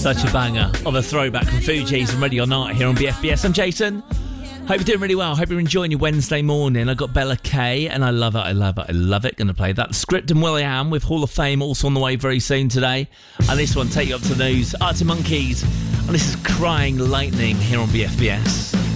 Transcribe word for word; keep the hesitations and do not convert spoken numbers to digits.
Such a banger of a throwback from Fugees and Ready or Not here on B F B S. I'm Jason. Hope you're doing really well. Hope you're enjoying your Wednesday morning. I got Bella K, and I love it. I love it. I love it. Going to play that. Script and Will.i.am with Hall of Fame also on the way very soon today. And this one, take you up to the news. Arctic Monkeys. And this is Crying Lightning here on B F B S.